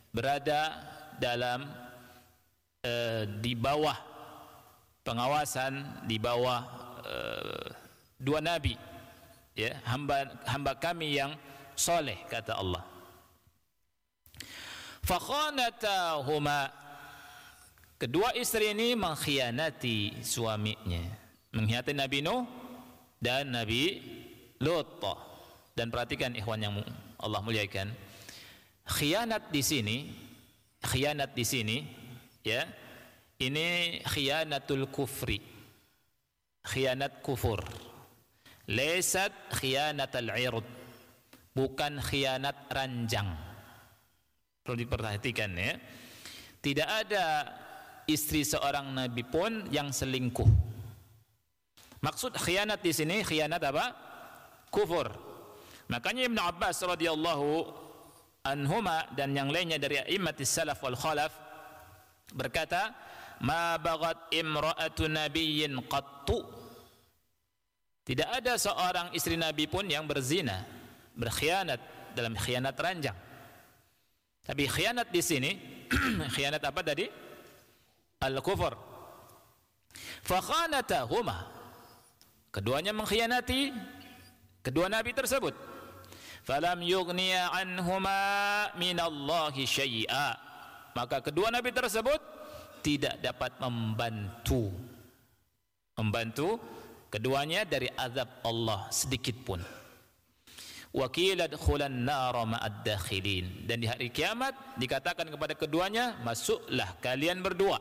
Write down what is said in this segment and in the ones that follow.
berada dalam di bawah pengawasan, di bawah dua nabi, ya, hamba kami yang soleh, kata Allah. Fakhanatahuma, kedua istri ini mengkhianati suaminya, mengkhianati Nabi Nuh dan Nabi Lut. Dan perhatikan ikhwan yang Allah muliakan, khianat di sini, ya, ini khiyanatul kufri, khianat kufur, laysat khiyanatul ird, bukan khianat ranjang. Perlu diperhatikan, ya. Tidak ada istri seorang nabi pun yang selingkuh. Maksud khianat di sini khianat apa? Kufur. Makanya Ibnu Abbas radhiyallahu anhuma dan yang lainnya dari a'immatis salaf wal khalaf berkata, ma baghat imra'atu nabiyyin qattu, tidak ada seorang istri nabi pun yang berzina, berkhianat dalam khianat ranjang. Tapi khianat di sini khianat apa tadi? Al-kufur. Fa khanatahuma, keduanya mengkhianati kedua nabi tersebut. Falam yughniya anhuma minallahi syai'a, maka kedua nabi tersebut tidak dapat membantu keduanya dari azab Allah sedikit pun. Wa qila dkhulan nar ma'ad dakhilin, dan di hari kiamat dikatakan kepada keduanya, masuklah kalian berdua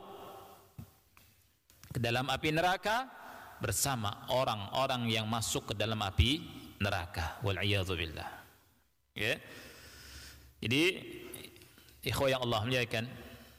ke dalam api neraka bersama orang-orang yang masuk ke dalam api neraka, wal iyadzu billah. Ya. Jadi ikhwah yang Allah muliakan,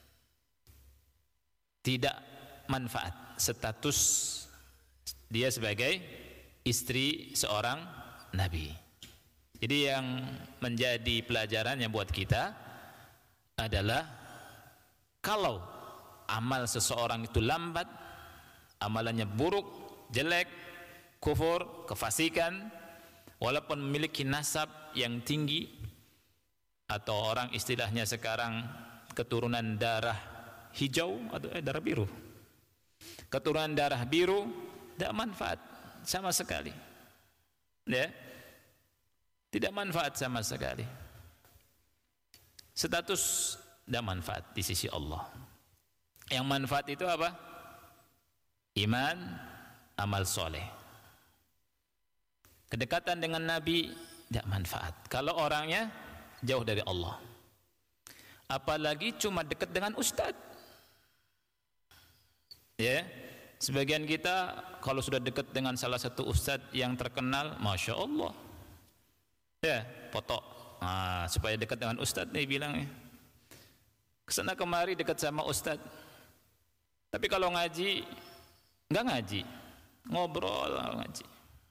tidak manfaat status dia sebagai istri seorang nabi. Jadi yang menjadi pelajarannya buat kita adalah, kalau amal seseorang itu lambat, amalannya buruk, jelek, kufur, kefasikan, walaupun memiliki nasab yang tinggi, atau orang istilahnya sekarang keturunan darah hijau atau darah biru, keturunan darah biru, tidak manfaat sama sekali, ya, tidak manfaat sama sekali. Status tidak manfaat di sisi Allah. Yang manfaat itu apa? Iman, amal soleh. Kedekatan dengan Nabi tidak manfaat kalau orangnya jauh dari Allah. Apalagi cuma dekat dengan ustadz. Ya, sebagian kita kalau sudah dekat dengan salah satu ustadz yang terkenal, masya Allah, ya, foto, supaya dekat dengan ustadz nih bilangnya, kesana kemari dekat sama ustadz. Tapi kalau ngaji, nggak ngaji, ngobrol ngaji.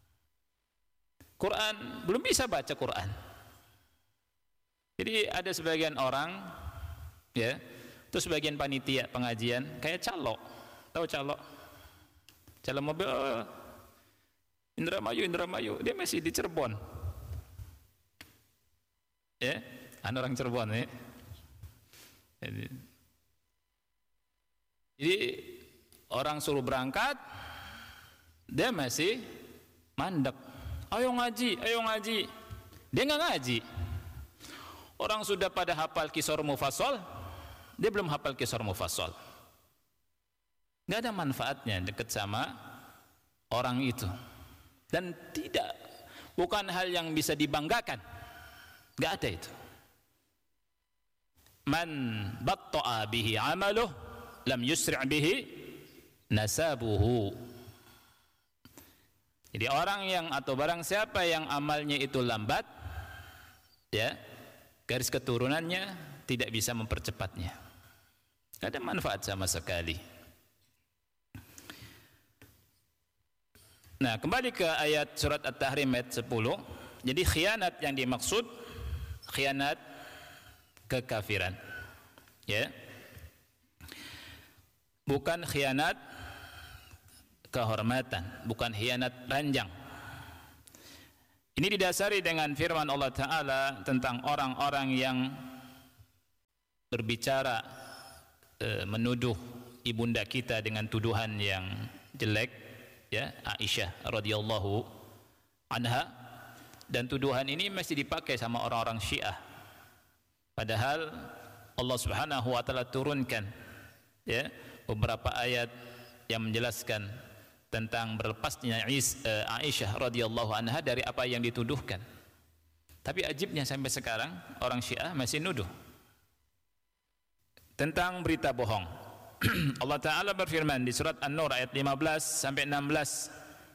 Quran, belum bisa baca Quran. Jadi ada sebagian orang, ya, itu sebagian panitia pengajian kayak calo, tahu calo? Calo mobil, Indramayu, dia masih di Cirebon. Ya, orang Cirebon, ya. Jadi orang suruh berangkat, dia masih mandek. Ayo ngaji. Dia nggak ngaji. Orang sudah pada hafal Qisar Mufassal, dia belum hafal Qisar Mufassal. Nggak ada manfaatnya dekat sama orang itu. Dan bukan hal yang bisa dibanggakan. Nggak ada itu. Man batta'a bihi amaluh lam yusri' bihi nasabuhu. Jadi orang yang, atau barang siapa yang amalnya itu lambat, ya, garis keturunannya tidak bisa mempercepatnya. Tidak ada manfaat sama sekali. Nah, kembali ke ayat surat At-Tahrim ayat 10. Jadi khianat yang dimaksud khianat kekafiran, ya, bukan khianat kehormatan, bukan khianat ranjang. Ini didasari dengan firman Allah Ta'ala tentang orang-orang yang berbicara menuduh ibunda kita dengan tuduhan yang jelek, ya, Aisyah radhiyallahu anha, dan tuduhan ini masih dipakai sama orang-orang Syiah, padahal Allah Subhanahu wa taala turunkan, ya, beberapa ayat yang menjelaskan tentang berlepasnya Aisyah radhiyallahu anha dari apa yang dituduhkan. Tapi ajibnya sampai sekarang orang Syiah masih nuduh tentang berita bohong. Allah Ta'ala berfirman di surat An-Nur ayat 15 sampai 16,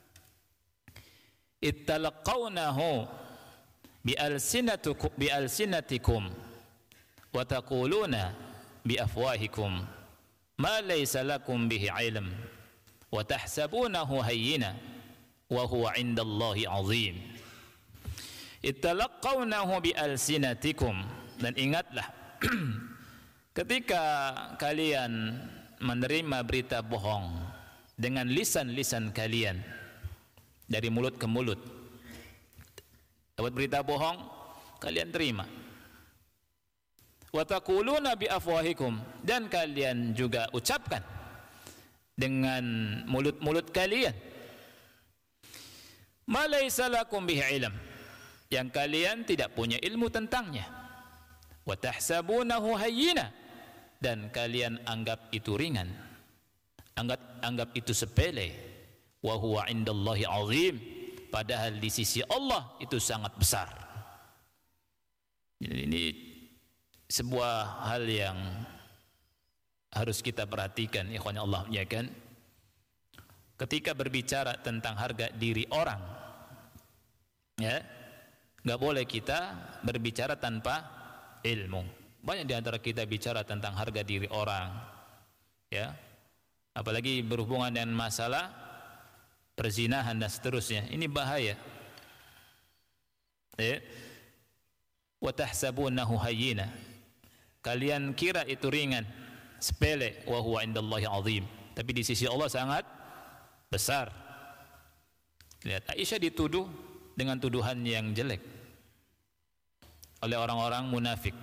ittalaqawnahu bi'alsinatikum wa taquluna bi'afwahikum ma laysa lakum bihi ilm wa tahsabunahu hayyina wa huwa 'indallahi 'azim. Ittalaqawnahu bi'alsinatikum, dan ingatlah ketika kalian menerima berita bohong dengan lisan-lisan kalian, dari mulut ke mulut, dapat berita bohong kalian terima. Wa taquluna bi afwahikum, dan kalian juga ucapkan dengan mulut-mulut kalian, ma laysa lakum bihi ilm, yang kalian tidak punya ilmu tentangnya. Wa tahsabunahu hayyina, dan kalian anggap itu ringan, anggap itu sepele. Wa huwa 'indallahi 'azim, padahal di sisi Allah itu sangat besar. Ini sebuah hal yang harus kita perhatikan, ikhwan Allah, ya kan? Ketika berbicara tentang harga diri orang, ya, nggak boleh kita berbicara tanpa ilmu. Banyak di antara kita bicara tentang harga diri orang, ya, apalagi berhubungan dengan masalah perzinahan dan seterusnya. Ini bahaya. Ya. Wa tahsabunahu hayyina, kalian kira itu ringan, sepele. Wa huwa 'indallahi 'azim, tapi di sisi Allah sangat besar. Lihat, Aisyah dituduh dengan tuduhan yang jelek oleh orang-orang munafik.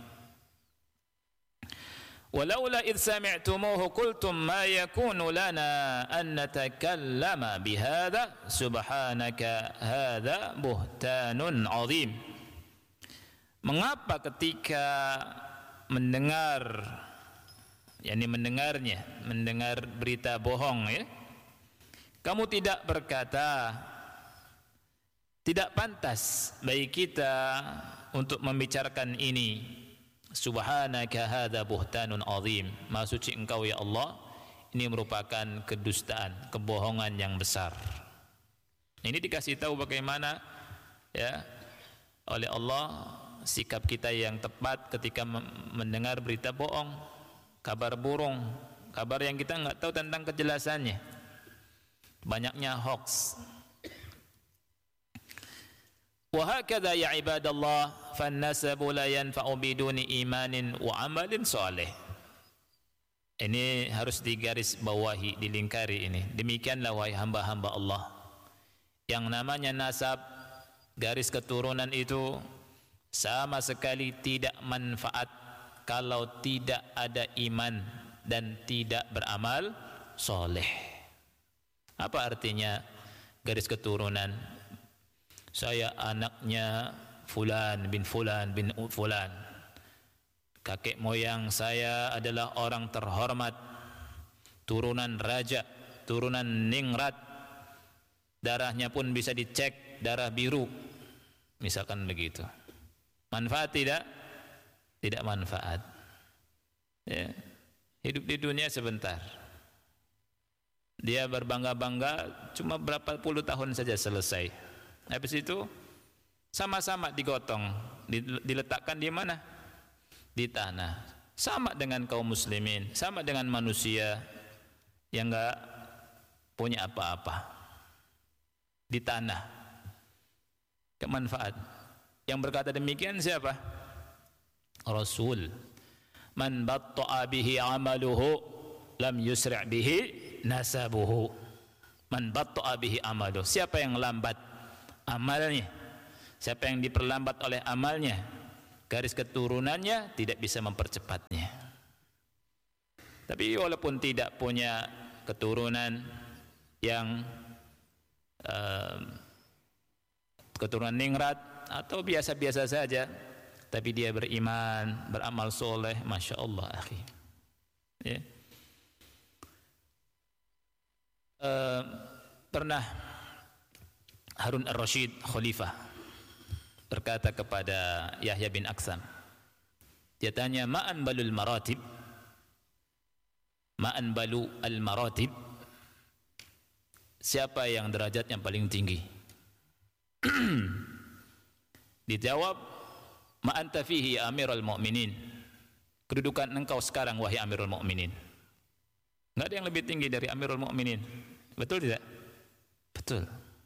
Walaula id sami'tumuhu qultum ma yakunu lana an natakallama bihadza subhanaka hadza buhtanun 'azim. Mengapa ketika mendengar, yakni mendengar berita bohong, ya, kamu tidak berkata, tidak pantas bagi kita untuk membicarakan ini. Subhanaka hadza buhtanun 'azim, Maha suci Engkau ya Allah, ini merupakan kedustaan, kebohongan yang besar. Ini dikasih tahu bagaimana, ya, oleh Allah sikap kita yang tepat ketika mendengar berita bohong, kabar burung, kabar yang kita enggak tahu tentang kejelasannya. Banyaknya hoax. Wa hakadha ya ibadallah fannasabu la yanfa'u biduni imanin wa amalin salih. Ini harus digaris bawahi, dilingkari ini. Demikianlah wahai hamba-hamba Allah, yang namanya nasab, garis keturunan itu sama sekali tidak manfaat kalau tidak ada iman dan tidak beramal soleh. Apa artinya garis keturunan? Saya anaknya fulan bin fulan bin fulan, kakek moyang saya adalah orang terhormat, turunan raja, turunan ningrat, darahnya pun bisa dicek, darah biru, misalkan begitu. Manfaat tidak? Tidak manfaat, ya. Hidup di dunia sebentar, dia berbangga-bangga cuma berapa puluh tahun saja selesai. Habis itu sama-sama digotong, diletakkan di mana? Di tanah. Sama dengan kaum muslimin, sama dengan manusia yang enggak punya apa-apa, di tanah. Kemanfaat. Yang berkata demikian siapa? Rasul. Man batta'a bihi amaluhu lam yusri' bihi nasabuhu. Man batta'a bihi amaluhu. Siapa yang lambat amalnya, siapa yang diperlambat oleh amalnya, garis keturunannya tidak bisa mempercepatnya. Tapi walaupun tidak punya keturunan yang keturunan ningrat atau biasa-biasa saja, tapi dia beriman, beramal soleh, masya Allah, akhi. Ya. Pernah Harun ar-Rasyid Khalifah berkata kepada Yahya bin Aksam, dia tanya, ma'an balul maratib, ma'an balu al-maratib, siapa yang derajatnya paling tinggi? Dijawab, ma anta fihi ya Amirul Mukminin, kedudukan engkau sekarang wahai Amirul Mukminin. Enggak ada yang lebih tinggi dari Amirul Mukminin. Betul tidak? Betul.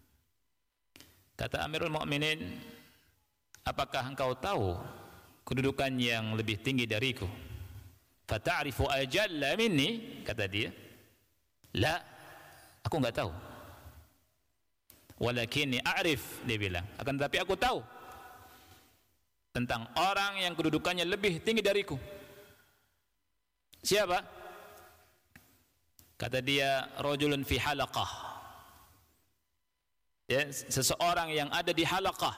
Kata Amirul Mukminin, apakah engkau tahu kedudukan yang lebih tinggi dariku? Fata'rifu ajalla minni, kata dia. La, aku enggak tahu. Walakinni a'rif, dia bilang, akan tetapi aku tahu tentang orang yang kedudukannya lebih tinggi dariku. Siapa? Kata dia, rajulun fi halaqah, ya, seseorang yang ada di halaqah,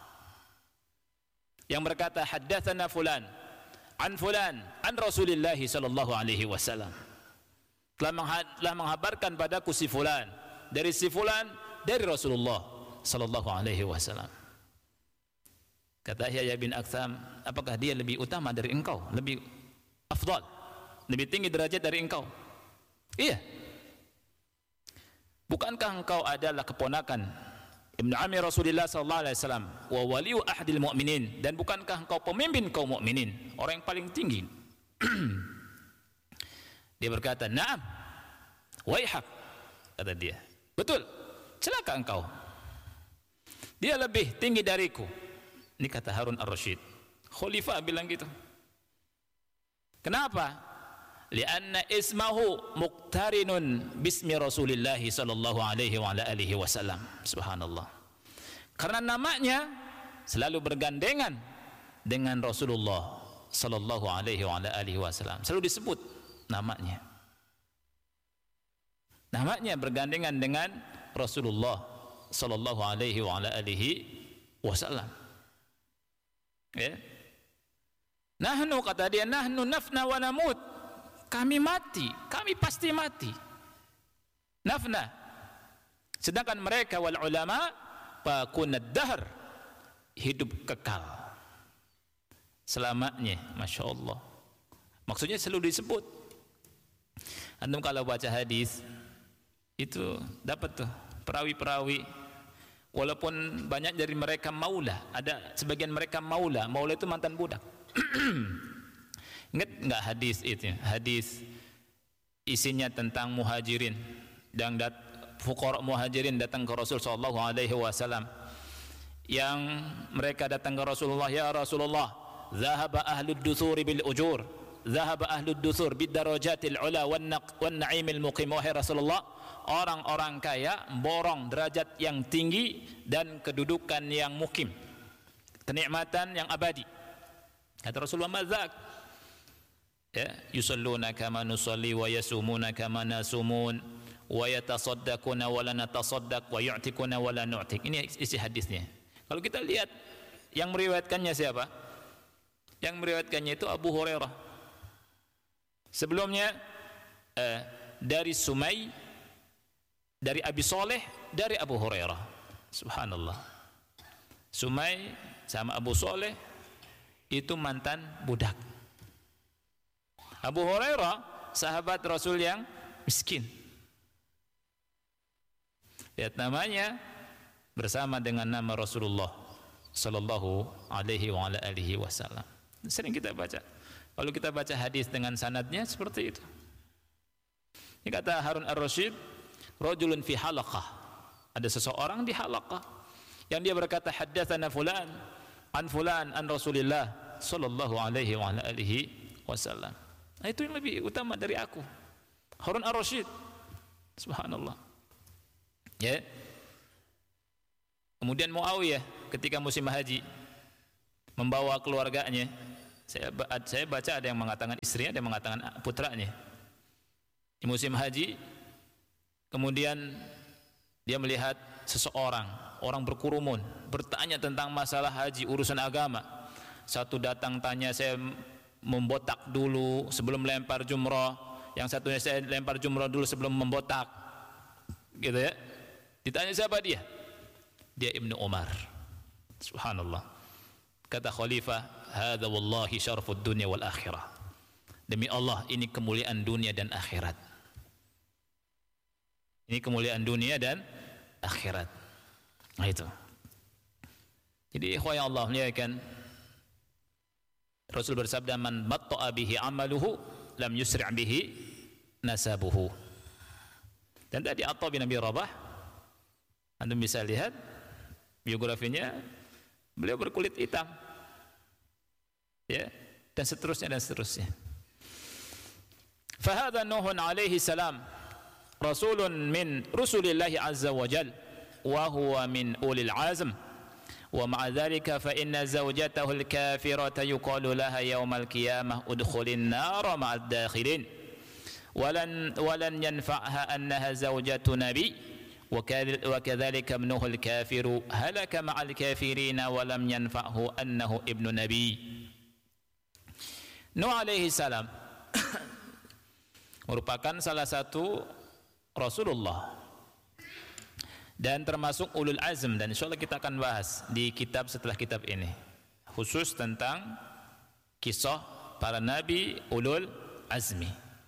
yang berkata, haddatsana fulan an Rasulillah sallallahu alaihi wasallam, telah menghabarkan padaku si fulan dari dari Rasulullah sallallahu alaihi wasallam. Kata Yahya bin Aksam, apakah dia lebih utama dari engkau, lebih afdal, lebih tinggi derajat dari engkau? Iya. Bukankah engkau adalah keponakan Ibnu Ammi Rasulullah sallallahu alaihi wasallam wa waliu ahadil mu'minin, dan bukankah engkau pemimpin kaum mukminin, orang yang paling tinggi? Dia berkata, "Na'am. Waihak." Kata dia, "Betul. Celaka engkau. Dia lebih tinggi dariku." Ini kata Harun ar-Rasyid. Khalifah bilang gitu. Kenapa? Lianna ismahu muqtarinun bismi Rasulillah sallallahu alaihi wa alihi wasallam. Subhanallah. Karena namanya selalu bergandengan dengan Rasulullah sallallahu alaihi wa alihi wasallam. Selalu disebut namanya. Namanya bergandengan dengan Rasulullah sallallahu alaihi wa alihi wasallam. Ya. Nahnu, kata dia, nahnu nafna wa namut. Kami mati, kami pasti mati. Nafna. Sedangkan mereka wal ulama bakunad dahr, hidup kekal selamanya. Masya Allah. Maksudnya selalu disebut. Antum kalau baca hadis itu dapat tuh perawi-perawi, walaupun banyak dari mereka maula, ada sebagian mereka maula itu mantan budak. Ingat enggak hadis itu? Hadis isinya tentang muhajirin dan fuqara muhajirin datang ke Rasul sallallahu alaihi wasallam, yang mereka datang ke Rasulullah, ya Rasulullah, zahaba ahlud dusuri bil ujur, zahaba ahlud dusur bid darajatil ula wan na'imil muqim. Wahai Rasulullah, orang-orang kaya borong derajat yang tinggi dan kedudukan yang mukim, kenikmatan yang abadi. Kata Rasulullah, mazak, ya, yusalluna kama nusalli wa yasumuna kama nasumun wa yatasaddaquna wa la natasaddaq wa yu'tikuna wa la nu'tik. Ini isi hadisnya. Kalau kita lihat yang meriwayatkannya siapa? Yang meriwayatkannya itu Abu Hurairah. Sebelumnya dari Sumay, dari Abi Soleh, dari Abu Hurairah. Subhanallah. Sumay sama Abu Soleh itu mantan budak. Abu Hurairah sahabat Rasul yang miskin. Lihat namanya bersama dengan nama Rasulullah sallallahu alaihi wa alihi wasallam. Sering kita baca. Kalau kita baca hadis dengan sanadnya seperti itu. Ini kata Harun ar-Rasyid, rajulun fi halaqah. Ada seseorang di halaqah yang dia berkata, haddatsana fulan an Rasulillah sallallahu alaihi wa alihi wasallam. Nah, itu yang lebih utama dari aku, Harun ar-Rasyid. Subhanallah. Ya. Kemudian Muawiyah ketika musim haji membawa keluarganya, saya baca ada yang mengatakan istrinya, ada yang mengatakan putranya. di musim haji, kemudian dia melihat orang berkerumun bertanya tentang masalah haji, urusan agama. Satu datang tanya, saya membotak dulu sebelum lempar jumrah, yang satunya saya lempar jumrah dulu sebelum membotak, gitu ya. Ditanya siapa dia? Dia Ibnu Umar. Subhanallah. Kata khalifah, hadza wallahi syarfud dunya wal akhirah. Demi Allah, ini kemuliaan dunia dan akhirat. Ini kemuliaan dunia dan akhirat. Nah itu. Jadi ikhwah yang Allah muliakan, Rasul bersabda, man batta'a bihi amaluhu lam yusri' bihi nasabuhu. Dan tadi Atha bin Abi Rabah, Anda bisa lihat biografinya, beliau berkulit hitam, ya, dan seterusnya. Fahadha Nuhun alaihi salam rasulun min rusulillahi azza wa jal wa huwa min ulil azm, wa ma'a dhalika fa inna zawjatahu al-kafirata yuqalu laha yawmal qiyamah udkhulin nara ma'ad dakhilin walan yanfa'ha annaha zawjatu nabi wa kadzalika ibnuhu al-kafiru halaka ma'al kafirina wa lam yanfa'hu annahu ibnu nabi. Nuh alaihi salam merupakan salah satu Rasulullah dan termasuk ulul azm, dan insyaallah kita akan bahas di kitab setelah kitab ini khusus tentang kisah para nabi ulul azmi.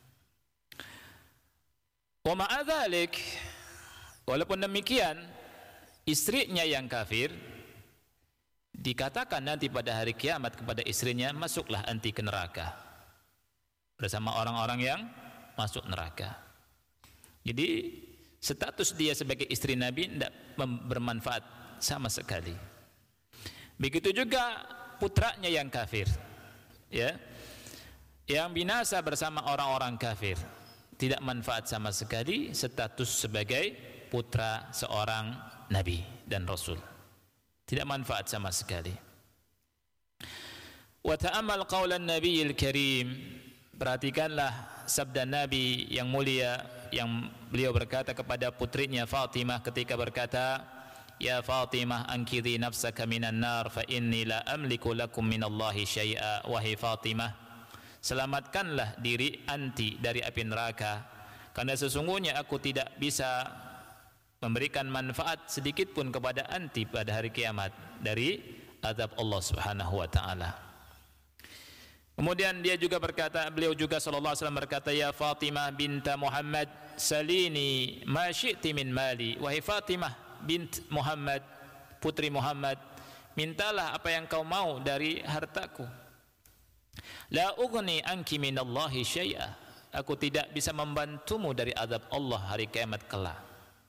Wa ma'a dzalik, walaupun demikian, istrinya yang kafir dikatakan nanti pada hari kiamat kepada istrinya, masuklah anti ke neraka bersama orang-orang yang masuk neraka. Jadi status dia sebagai istri Nabi tidak bermanfaat sama sekali. Begitu juga putranya yang kafir, ya, yang binasa bersama orang-orang kafir, tidak manfaat sama sekali status sebagai putra seorang Nabi dan Rasul. Tidak manfaat sama sekali. Wa ta'ammal qaulan nabiyil karim, perhatikanlah sabda Nabi yang mulia yang beliau berkata kepada putrinya Fatimah ketika berkata, ya Fatimah ankidhi nafsaka minan nar fa inni la amliku lakum minallahi syai'a. Wahai Fatimah, selamatkanlah diri anti dari api neraka, karena sesungguhnya aku tidak bisa memberikan manfaat sedikit pun kepada anti pada hari kiamat dari azab Allah Subhanahu wa taala. Kemudian dia juga berkata, beliau juga sallallahu alaihi wasallam berkata, ya Fatimah binta Muhammad salini ma syi'ti min mali. Wahai Fatimah bint Muhammad, putri Muhammad, mintalah apa yang kau mau dari hartaku. La ughni anki minallahi syai'a, aku tidak bisa membantumu dari azab Allah hari kiamat kelak.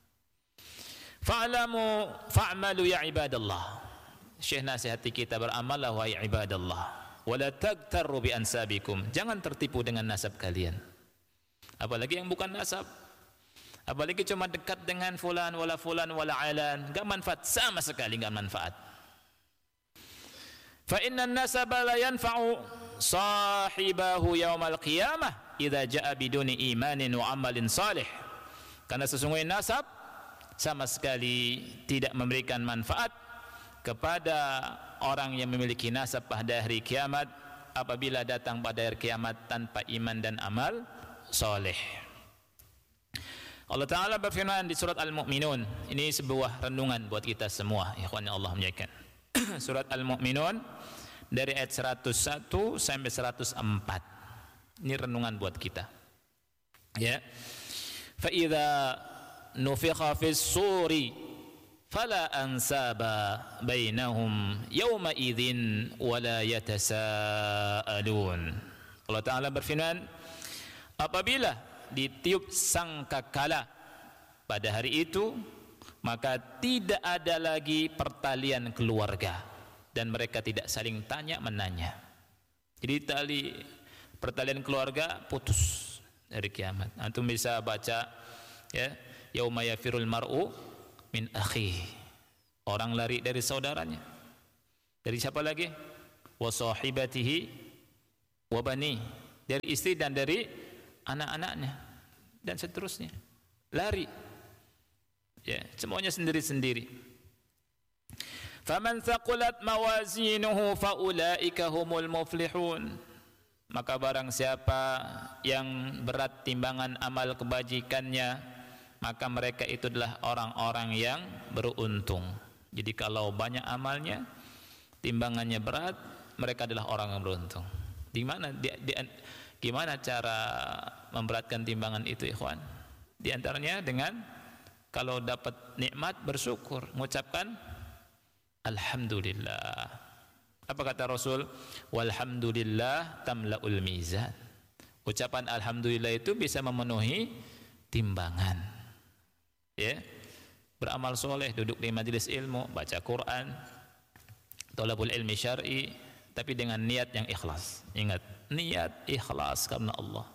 Fa'malu ya ibadallah. Syekh nasihati kita, beramallah wahai ibadallah, wala tagtarru bi ansabikum, jangan tertipu dengan nasab kalian, apalagi yang bukan nasab, apalagi cuma dekat dengan fulan wala alan, enggak manfaat sama sekali, enggak manfaat. Fa innan nasaba la yanfa'u sahibahu yaumal qiyamah idza jaa biduni imanin wa amalin salih, karena sesungguhnya nasab sama sekali tidak memberikan manfaat kepada orang yang memiliki nasab pada hari kiamat apabila datang pada hari kiamat tanpa iman dan amal soleh. Allah Ta'ala berfirman di surat Al-Mu'minun, ini sebuah renungan buat kita semua, ikhwan yang Allah muliakan. Surat Al-Mu'minun dari ayat 101 sampai 104. Ini renungan buat kita, ya. Fa idza nufikha fis suri fala ansaba bainahum yawma idzin wala yatasaalun. Allah Ta'ala berfirman, apabila ditiup sangkakala pada hari itu, maka tidak ada lagi pertalian keluarga dan mereka tidak saling tanya menanya. Jadi tali pertalian keluarga putus dari kiamat. Antum bisa baca, ya, yauma yafirul mar'u min akhihi, orang lari dari saudaranya. Dari siapa lagi? Wa sahibatihi wa bani, dari istri dan dari anak-anaknya. dan seterusnya. Lari. Ya, semuanya sendiri-sendiri. Faman thaqulat mawazinuhu faulaika humul muflihun. Maka barang siapa yang berat timbangan amal kebajikannya, maka mereka itu adalah orang-orang yang beruntung. Jadi kalau banyak amalnya, timbangannya berat, mereka adalah orang yang beruntung. Gimana cara memberatkan timbangan itu, ikhwan? Di antaranya dengan kalau dapat nikmat bersyukur, mengucapkan alhamdulillah. Apa kata Rasul? Walhamdulillah tamla'ul mizan. Ucapan alhamdulillah itu bisa memenuhi timbangan. Ya. Beramal soleh, duduk di majelis ilmu, baca Quran, thalabul ilmi syar'i, tapi dengan niat yang ikhlas. Ingat, niat ikhlas karena Allah.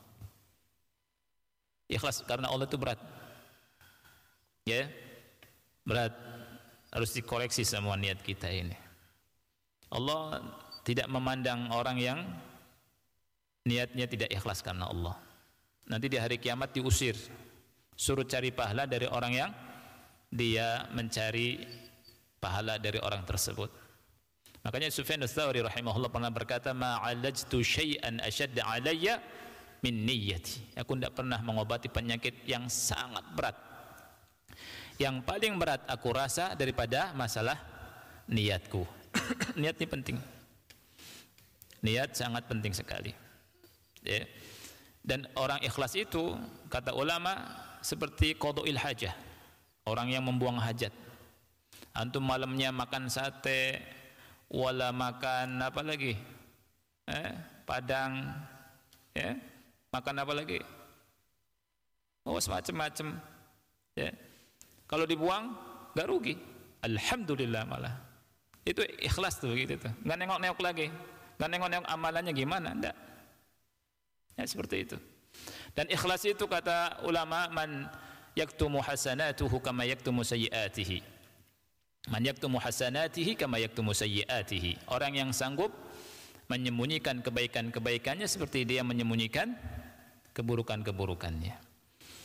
Ikhlas karena Allah itu berat. Ya. Berat. Harus dikoreksi semua niat kita ini. Allah tidak memandang orang yang niatnya tidak ikhlas karena Allah. Nanti di hari kiamat diusir, suruh cari pahala dari orang yang dia mencari pahala dari orang tersebut. Makanya Sufyan Ats-Tsauri rahimahullah pernah berkata, ma'alajtu syai'an ashadda alayya min niyyati. Aku tidak pernah mengobati penyakit yang sangat berat, yang paling berat aku rasa daripada masalah niatku. Niat ini penting. Niat sangat penting sekali. Ya. Dan orang ikhlas itu, kata ulama, seperti qada'il hajah, orang yang membuang hajat. Antum malamnya makan sate, wala makan apa lagi? Padang, ya. Makan apa lagi? Oh, semacam-macam. Ya. Kalau dibuang, gak rugi. Alhamdulillah malah. Itu ikhlas tuh gitu tuh. Enggak nengok-nengok lagi. Enggak nengok-nengok amalannya gimana, enggak. Ya seperti itu. Dan ikhlas itu kata ulama, man yaktumu hasanatuhu kama yaktumu sayyiatihi. Man yaktumu hasanatihi kama yaktumu sayyiatihi. Orang yang sanggup menyembunyikan kebaikan-kebaikannya seperti dia menyembunyikan keburukan-keburukannya.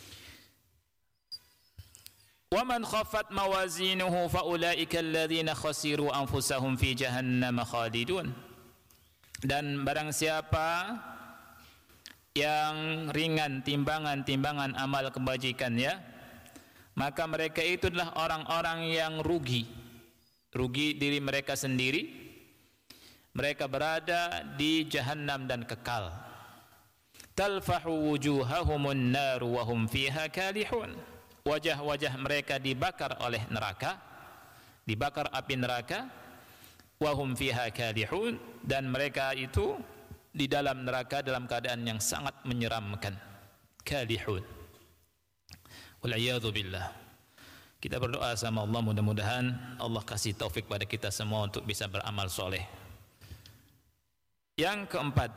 وَمَنْ خَفَّتْ مَوَازِينُهُ فَأُولَئِكَ الَّذِينَ خَسِرُوا أَنفُسَهُمْ فِي جَهَنَّمَ خَالِدُونَ. Dan barang siapa yang ringan timbangan amal kebajikannya, maka mereka itu adalah orang-orang yang rugi diri mereka sendiri. Mereka berada di jahannam dan kekal. Talfahu wujuhahumun nar wa hum fiha kalihun. Wajah-wajah mereka dibakar oleh neraka, dibakar api neraka, wahum fiha kalihun, dan mereka itu di dalam neraka dalam keadaan yang sangat menyeramkan. Kalihun. Wal'iyadzu billah. Kita berdoa sama Allah, mudah-mudahan Allah kasih taufik pada kita semua untuk bisa beramal soleh. Yang keempat,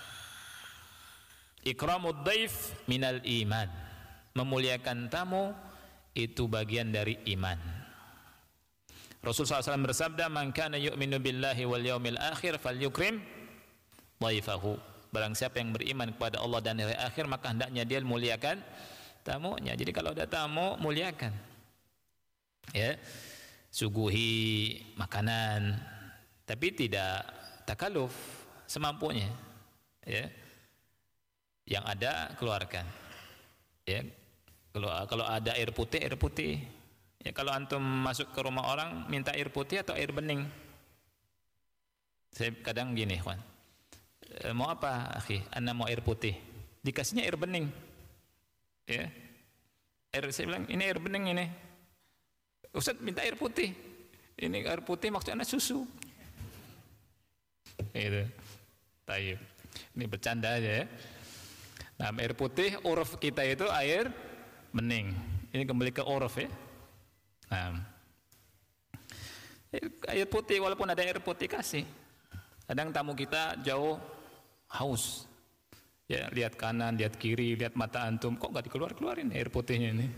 ikramud dhaif minal iman. Memuliakan tamu itu bagian dari iman. Rasulullah SAW bersabda, man kana yu'minu billahi wal yaumil akhir falyukrim dhaifahu. Barang siapa yang beriman kepada Allah dan hari akhir, maka hendaknya dia muliakan tamunya. Jadi kalau ada tamu, muliakan. Ya, suguhi makanan, tapi tidak takaluf, semampunya. Ya, yang ada keluarkan. Ya, kalau ada air putih. Ya, kalau antum masuk ke rumah orang minta air putih atau air bening. Saya kadang gini, Juan. Mau apa, akhi? Anda mau air putih. Dikasihnya air bening. Ya. Saya bilang, ini air bening ini. Ustaz minta air putih. Ini air putih maksudnya susu. Itu. Tayyib. Ini bercanda aja ya. Nah, air putih, uruf kita itu air bening. Ini kembali ke uruf ya. Nah, air putih, walaupun ada air putih kasih. Kadang tamu kita jauh haus. Ya, lihat kanan, lihat kiri, lihat mata antum, kok enggak dikeluarin air putihnya ini.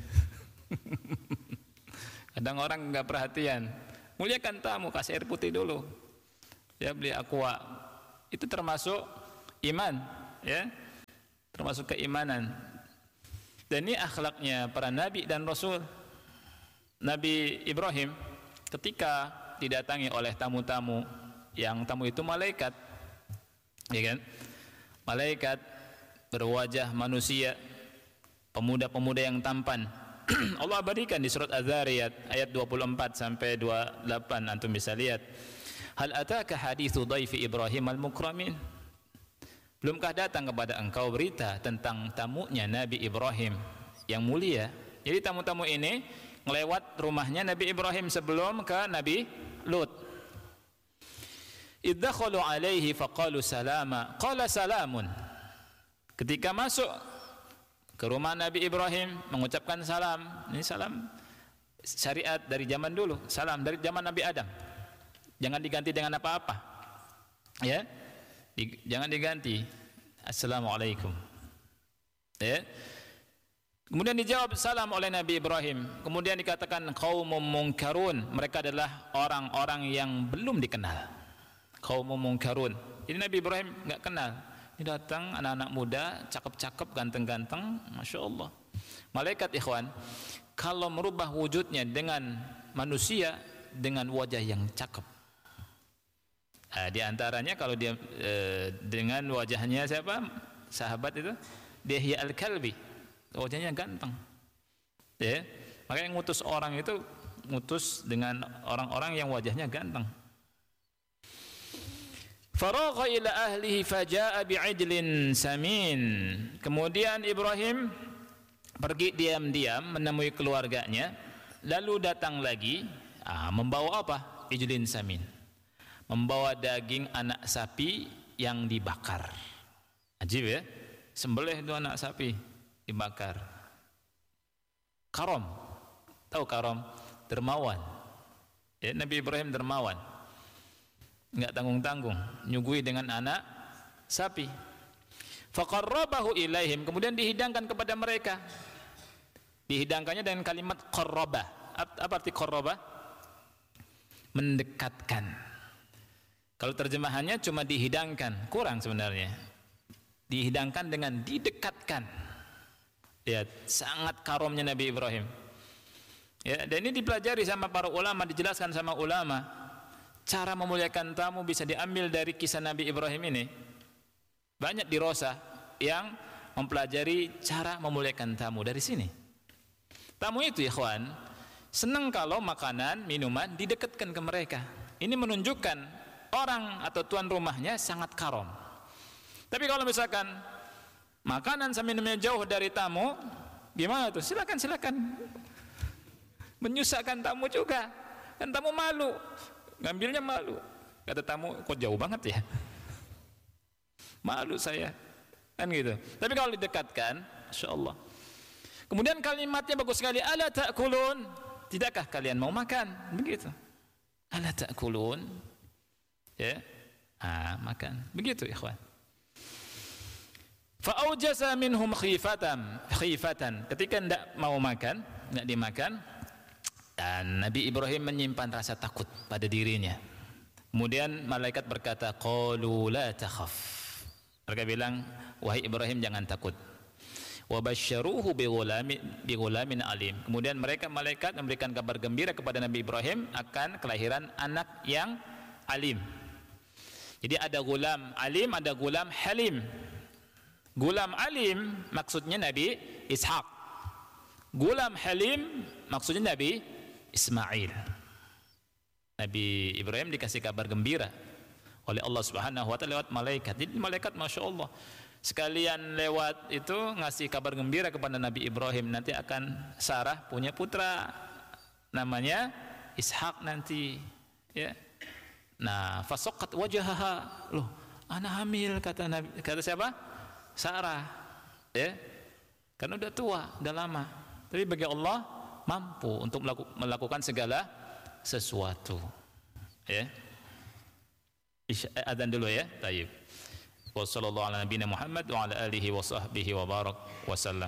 Kadang orang enggak perhatian. Muliakan tamu, kasih air putih dulu. Ya, beli aqua. Itu termasuk iman, ya. Termasuk keimanan. Dan ini akhlaknya para nabi dan rasul. Nabi Ibrahim ketika didatangi oleh tamu-tamu, yang tamu itu malaikat, ya kan? Malaikat berwajah manusia, pemuda-pemuda yang tampan. Allah abadikan di surat Az-Zariyat ayat 24 sampai 28, antum bisa lihat. Hal ataka hadithu dhaifi Ibrahim al-mukramin? Belumkah datang kepada engkau berita tentang tamunya Nabi Ibrahim yang mulia? Jadi tamu-tamu ini ngelewat rumahnya Nabi Ibrahim sebelum ke Nabi Lut. Iddakhalu alaihi faqalu salama, qala salamun. Ketika masuk ke rumah Nabi Ibrahim mengucapkan salam. Ini salam syariat dari zaman dulu, salam dari zaman Nabi Adam. Jangan diganti dengan apa-apa. Ya. Jangan diganti. Assalamualaikum. Ya. Kemudian dijawab salam oleh Nabi Ibrahim. Kemudian dikatakan qaumum munkarun, mereka adalah orang-orang yang belum dikenal. Qaumum munkarun. Jadi Nabi Ibrahim enggak kenal. Ini datang anak-anak muda, cakep-cakep, ganteng-ganteng, Masya Allah. Malaikat ikhwan, kalau merubah wujudnya dengan manusia, dengan wajah yang cakep. Di antaranya kalau dia dengan wajahnya siapa? Sahabat itu, Dihya al-Kalbi, wajahnya ganteng. Ya, makanya ngutus orang itu ngutus dengan orang-orang yang wajahnya ganteng. Faragha ila ahlihi faja'a bi'ijlin samin. Kemudian Ibrahim pergi diam-diam menemui keluarganya, lalu datang lagi membawa apa? Ijlin samin. Membawa daging anak sapi yang dibakar. Ajib ya, sembelih itu anak sapi dibakar. Karom, tahu karom? Dermawan. Ya, Nabi Ibrahim dermawan, enggak tanggung-tanggung, nyuguhi dengan anak sapi. Faqarrabahu ilaihim, kemudian dihidangkan kepada mereka. Dihidangkannya dengan kalimat qarrabah. Apa arti qarrabah? Mendekatkan. Kalau terjemahannya cuma dihidangkan, kurang sebenarnya. Dihidangkan dengan didekatkan. Ya, sangat karomnya Nabi Ibrahim. Ya, dan ini dipelajari sama para ulama, dijelaskan sama ulama. Cara memuliakan tamu bisa diambil dari kisah Nabi Ibrahim ini. Banyak di Rosa yang mempelajari cara memuliakan tamu dari sini. Tamu itu, ikhwan, senang kalau makanan, minuman didekatkan ke mereka. Ini menunjukkan orang atau tuan rumahnya sangat karom. Tapi kalau misalkan makanan sama minumnya jauh dari tamu, gimana tuh? Silakan. Menyusahkan tamu juga. Kan tamu malu, ngambilnya malu. Kata tamu, kok jauh banget ya? Malu saya, kan gitu. Tapi kalau didekatkan, Masya Allah. Kemudian kalimatnya bagus sekali. Ala ta'kulun, tidakkah kalian mau makan? Begitu. Ala ta'kulun. Ya, makan. Begitu, ikhwan. Fa'aujasa minhum khifatan. Ketika tidak mau makan, tidak dimakan, dan Nabi Ibrahim menyimpan rasa takut pada dirinya. Kemudian malaikat berkata, qalu la takhaf. Mereka bilang, wahai Ibrahim, jangan takut. Wa basyaruhu bi ghulamin alim. Kemudian malaikat memberikan kabar gembira kepada Nabi Ibrahim akan kelahiran anak yang alim. Jadi ada gulam alim, ada gulam halim. Gulam alim maksudnya Nabi Ishaq. Gulam halim maksudnya Nabi Ismail. Nabi Ibrahim dikasih kabar gembira oleh Allah Subhanahu wa taala lewat malaikat. Jadi malaikat Masya Allah sekalian lewat itu ngasih kabar gembira kepada Nabi Ibrahim, nanti akan Sarah punya putra namanya Ishaq nanti, ya. Nah, fasaqat wajhaha. Loh, anak hamil, kata siapa? Sarah. Ya. Karena udah tua, udah lama. Tapi bagi Allah mampu untuk melakukan segala sesuatu. Ya. Adzan dulu ya. Baik. Wassallallahu ala nabiyina Muhammad wa ala alihi wa sahbihi wa barak wasallam.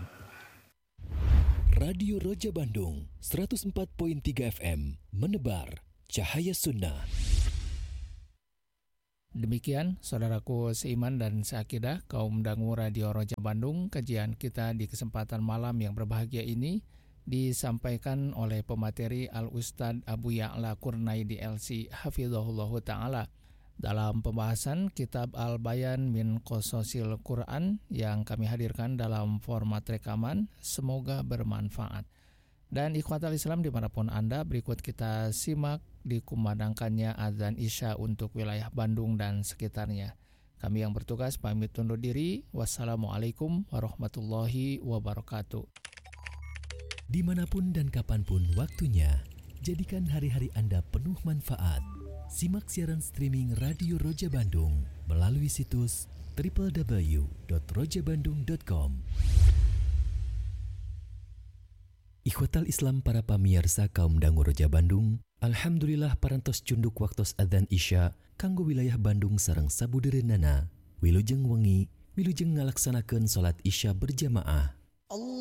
Radio Roja Bandung 104.3 FM menebar cahaya sunnah. Demikian saudaraku seiman dan seakidah kaum dangu Radio Roja Bandung, kajian kita di kesempatan malam yang berbahagia ini disampaikan oleh pemateri Al-Ustadz Abu Ya'la Kurnaidi LC Hafizahullahu Ta'ala dalam pembahasan kitab Al-Bayan min Qososil Quran yang kami hadirkan dalam format rekaman. Semoga bermanfaat. Dan ikhwatal Islam dimanapun Anda, berikut kita simak dikumandangkannya azan Isya untuk wilayah Bandung dan sekitarnya. Kami yang bertugas pamit undur diri. Wassalamualaikum warahmatullahi wabarakatuh. Dimanapun dan kapanpun waktunya, jadikan hari-hari Anda penuh manfaat. Simak siaran streaming Radio Roja Bandung melalui situs www.rojabandung.com. Ikhwatal Islam para pamirsa kaum dangu Roja Bandung, alhamdulillah parantos cunduk waktos adzan Isya kanggo wilayah Bandung sareng sabudereunana. Wilujeng wengi, wilujeng ngalaksanakeun salat Isya berjamaah.